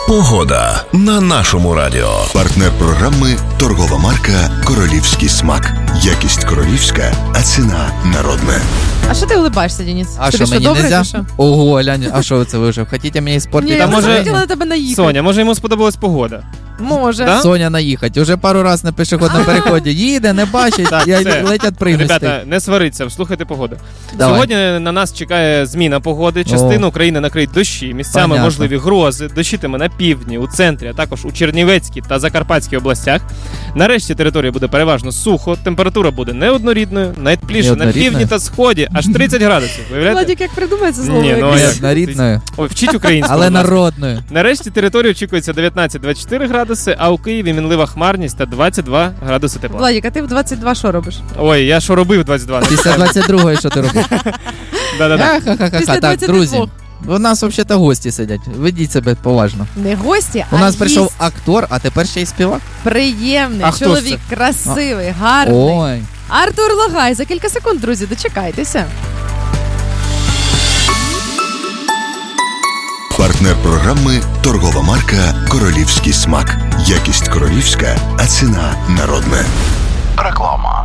Погода на нашому радіо. Партнер програми торгова марка «Королівський смак». Якість королівська, а ціна народна. А що ти улыбаєшся, Денис? А Тобі що, мені добре, нельзя? чи що? Ого, Ляня, а що це ви вже? Хотіте мені спортити? Ні, я може- хотіла на тебе наїхати. Соня, може йому сподобалась погода? Може. Да? Соня наїхати. Уже пару раз на пішохідному переході їде, не бачить, Так, я все. летять пригнути. Ребята, не сваріться, слухайте погоду. Давай. Сьогодні на нас чекає зміна погоди. Частину України накриють дощі, місцями Понятно. можливі грози. Дощитиме на півдні, у центрі, а також у Чернівецькій та Закарпатській областях. Нарешті територія буде переважно сухо, температура буде неоднорідною, найтепліше на Неоднорідною? півдні та сході аж 30 градусів. Виявляєте? Владик, як придумає це слово? Ні, ну, якесь? як? Однорідною, Ой, вчіть українську. але будь ласка. народною. Нарешті територію очікується 19-24 градуси, а у Києві мінлива хмарність та 22 градуси тепла. Владик, а ти в 22 що робиш? Ой, я що робив 22? Після 22-ї що ти робиш? Да-да-да. Ха-ха-ха-ха. Після Так, 22. друзі, у нас взагалі гості сидять. Ведіть себе поважно. Не гості, У а нас прийшов гість. актор, а тепер ще й співак. Приємний, А хто ж чоловік, красивий, гарний. Ой. Артур Логай. За кілька секунд, друзі, дочекайтеся. Партнер програми торгова марка «Королівський смак». Якість королівська, а ціна народна. Реклама.